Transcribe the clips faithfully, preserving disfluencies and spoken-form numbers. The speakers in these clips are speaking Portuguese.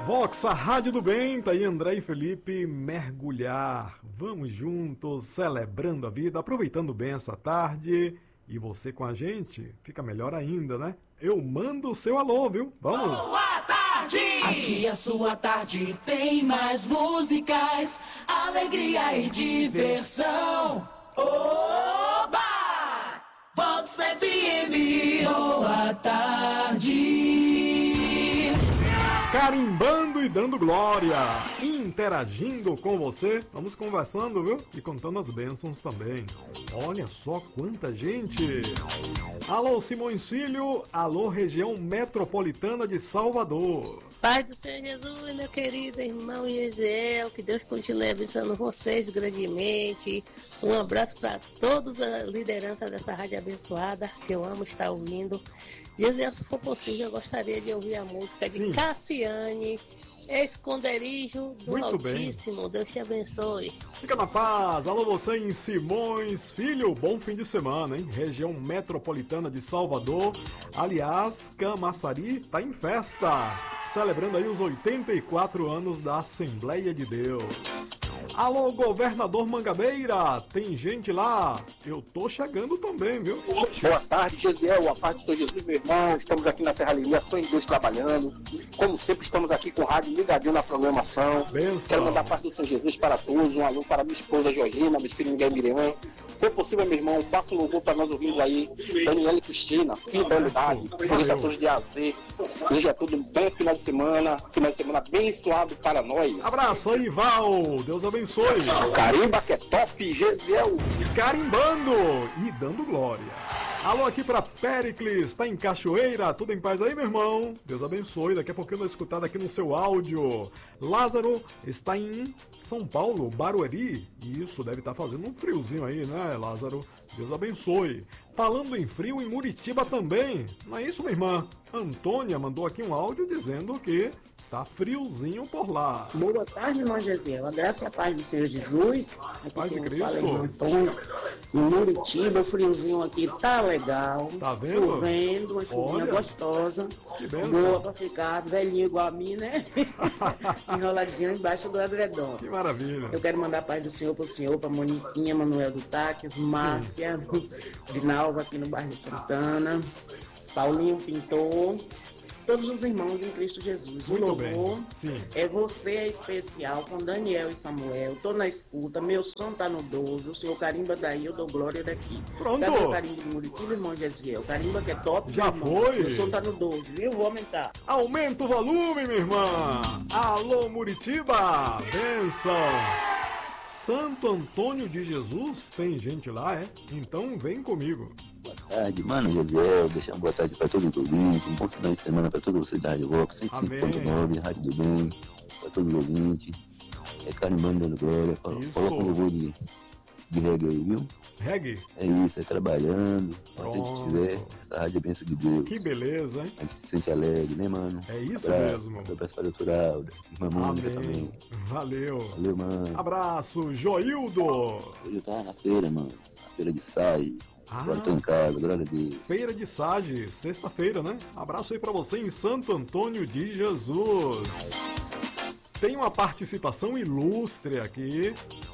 Vox, a Rádio do Bem, tá aí André e Felipe, mergulhar. Vamos juntos, celebrando a vida, aproveitando bem essa tarde. E você com a gente, fica melhor ainda, né? Eu mando o seu alô, viu? Vamos! Boa tarde! Aqui a sua tarde tem mais músicas, alegria e diversão. Oba! Vox F M, boa tarde! Carimbando e dando glória, interagindo com você, vamos conversando, viu? E contando as bênçãos também. Olha só quanta gente! Alô Simões Filho, alô região metropolitana de Salvador. Pai do Senhor Jesus, meu querido irmão Gesiel, que Deus continue abençoando vocês grandemente. Um abraço para todos a liderança dessa rádio abençoada, que eu amo estar ouvindo. Gesiel, se for possível, eu gostaria de ouvir a música Sim. de Cassiane, Esconderijo do Muito Altíssimo. bem. Deus te abençoe. Fica na paz, alô você em Simões Filho, bom fim de semana, hein? Região metropolitana de Salvador. Aliás, Camaçari tá em festa, celebrando aí os oitenta e quatro anos da Assembleia de Deus. Alô, governador Mangabeira, tem gente lá? Eu tô chegando também, viu? Boa tarde, Gesiel, a paz do Senhor Jesus, meu irmão. Estamos aqui na Serralheria, Sonho de Deus trabalhando. Como sempre, estamos aqui com o rádio ligadinho na programação. Benção. Quero mandar a paz do Senhor Jesus para todos. Um alô para minha esposa Georgina, meu filho Miguel Miriam. Se for possível, meu irmão, passa um louvor para nós ouvintes aí. Daniela e Cristina, fidelidade, feliz a todos de A Z. Deseja tudo um bom final de semana. Final de semana abençoado para nós. Abraço aí, Val, Deus abençoe. Carimba que é top, Gesiel. Carimbando e dando glória. Alô aqui pra Pericles, tá em Cachoeira, tudo em paz aí, meu irmão? Deus abençoe, daqui a pouquinho eu vou escutar aqui no seu áudio. Lázaro está em São Paulo, Barueri. Isso, deve estar fazendo um friozinho aí, né, Lázaro? Deus abençoe. Falando em frio, em Muritiba também. Não é isso, minha irmã? Antônia mandou aqui um áudio dizendo que tá friozinho por lá. Boa tarde, irmão Gesiel. A graça e a paz do Senhor Jesus. Aqui Paz de quem Cristo. fala é irmão Antônio. Em Muritiba, o friozinho aqui tá legal. Tá vendo? Chovendo, uma chuvinha Olha, gostosa. que benção. Boa pra ficar velhinho igual a mim, né? Enroladinho embaixo do edredom. Que maravilha. Eu quero mandar a paz do Senhor pro Senhor, pra Moniquinha, Manuel do Táquias, Márcia, Vinalva aqui no bairro Santana, Paulinho Pintor, todos os irmãos em Cristo Jesus. Muito O louvor bem. Sim. é Você é Especial, com Daniel e Samuel. Tô na escuta, meu som tá no doze. O senhor carimba daí, eu dou glória daqui. Pronto. Cadê o carimba de Muritiba, irmão Gesiel? Carimba que é top. Já meu irmão. foi. Meu som tá no doze, viu? Vou aumentar. Aumenta o volume, minha irmã. Alô, Muritiba. Benção. Santo Antônio de Jesus, tem gente lá, é? Então vem comigo. Boa tarde, mano Gesiel, deixar uma boa tarde para todos os ouvintes, um bom final de semana para todos vocês da Rádio Vox, cento e cinco ponto nove, Rádio do Bem, para todos os ouvintes, é carimbando dando glória, coloca um louvor de, de reggae aí, viu? Reggae? É isso, é trabalhando, onde a gente estiver, essa rádio é bênção de Deus. Que beleza, hein? A gente se sente alegre, né, mano? É isso abraço, mesmo. Um abraço para a doutora Alda, irmã Mônica também. Valeu. Valeu, mano. Abraço, Joildo. Hoje eu tava na feira, mano, na feira de Sai. Ah, Agora tô em casa, glória a Deus. Feira de Sage, sexta-feira, né? Abraço aí pra você em Santo Antônio de Jesus. Tem uma participação ilustre aqui.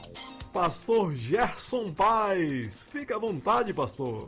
Pastor Gerson Paz. Fica à vontade, pastor.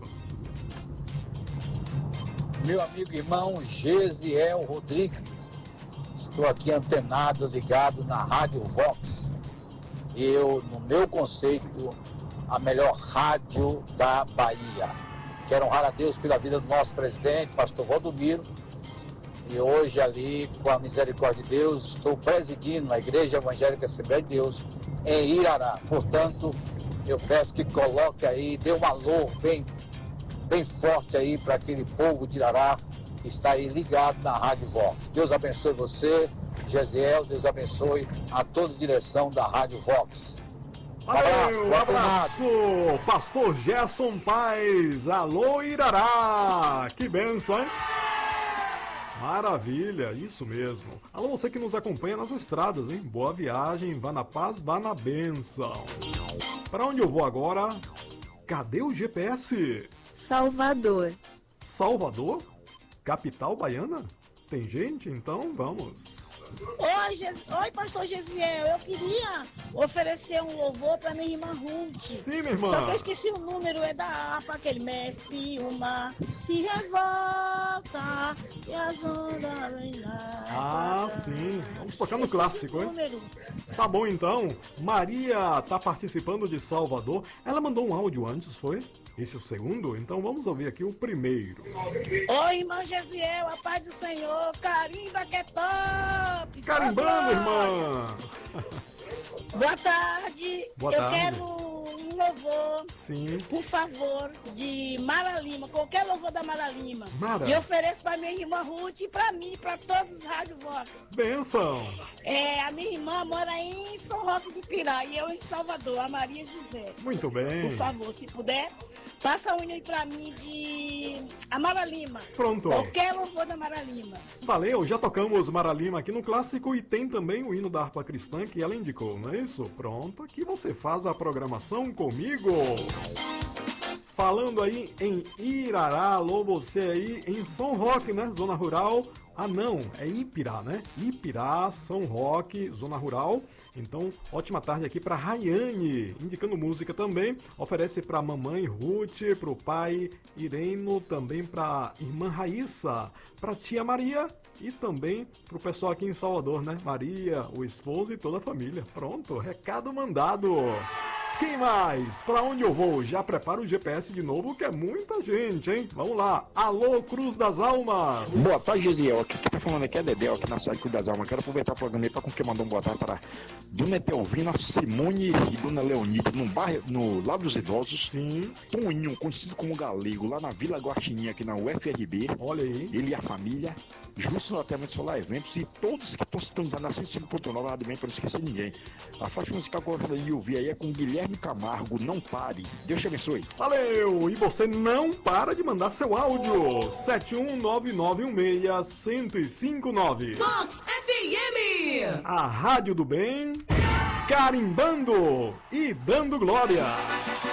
Meu amigo e irmão Gesiel Rodrigues. Estou aqui antenado, ligado na Rádio Vox. Eu, no meu conceito, a melhor rádio da Bahia. Quero honrar a Deus pela vida do nosso presidente, pastor Valdomiro. E hoje ali, com a misericórdia de Deus, estou presidindo a Igreja Evangélica Assembleia de Deus em Irará. Portanto, eu peço que coloque aí, dê um alô bem, bem forte aí para aquele povo de Irará que está aí ligado na Rádio Vox. Deus abençoe você, Gesiel, Deus abençoe a toda a direção da Rádio Vox. Valeu, um abraço, pastor Gerson Paz. Alô, Irará. Que benção, hein? Maravilha, isso mesmo. Alô, você que nos acompanha nas estradas, hein? Boa viagem, vá na paz, vá na bênção. Para onde eu vou agora? Cadê o G P S? Salvador. Salvador? Capital baiana? Tem gente? Então vamos. Oi, Ges... Oi, pastor Gesiel, eu queria oferecer um louvor pra minha irmã Ruth. Sim, minha irmã. Só que eu esqueci o número, é da harpa, aquele mestre, uma se revolta e as ondas vêm lá. Ah, sim. Vamos tocar no Eu clássico, hein? número. Tá bom, então. Maria tá participando de Salvador. Ela mandou um áudio antes, foi? Esse é o segundo? Então vamos ouvir aqui o primeiro. Oi, irmã Gesiel, a paz do Senhor, carimba que é top! Carimbando, irmã! Boa tarde. Boa eu tarde. quero um louvor, Sim. por favor, de Mara Lima, qualquer louvor da Mara Lima. Mara. E ofereço para minha irmã Ruth e para mim, para todos os Rádio Vox. Benção! É, a minha irmã mora em São Roque de Pirá e eu em Salvador, a Maria José. Muito bem. Por favor, se puder, passa um hino aí pra mim de Amara Lima. Pronto. Qualquer louvor da Amara Lima. Valeu, já tocamos Mara Lima aqui no clássico e tem também o hino da harpa cristã que ela indicou, não é isso? Pronto, aqui você faz a programação comigo. Falando aí em Irará, alô você aí em São Roque, né? Zona Rural. Ah não, é Ipirá, né? Ipirá, São Roque, Zona Rural. Então, ótima tarde aqui para Rayane, indicando música também. Oferece para mamãe Ruth, para o pai Ireno, também para irmã Raíssa, para tia Maria e também para o pessoal aqui em Salvador, né? Maria, o esposo e toda a família. Pronto, recado mandado. Quem mais? Pra onde eu vou? Já prepara o G P S de novo, que é muita gente, hein? Vamos lá. Alô, Cruz das Almas. Boa tarde, Gesiel. Aqui quem tá falando aqui é Dedé, aqui na cidade Cruz das Almas. Quero aproveitar o programa aí para que mandou um boa tarde para Dona Etelvina, Simone e Dona Leonide, no bairro, no Lado dos Idosos. Sim. Toninho, conhecido como Galego, lá na Vila Guaxinim, aqui na U F R B. Olha aí. Ele e a família, Justo Loteamento Solar Eventos e todos que estão sintonizando na cento e cinco ponto nove, rádio bem, para não esquecer ninguém. A faixa musical que eu gostaria de ouvir aí é com Guilherme Camargo, Não Pare. Deus te abençoe. Valeu! E você não para de mandar seu áudio. sete um nove nove um seis, zero cinco nove. Vox F M. A Rádio do Bem, carimbando e dando glória.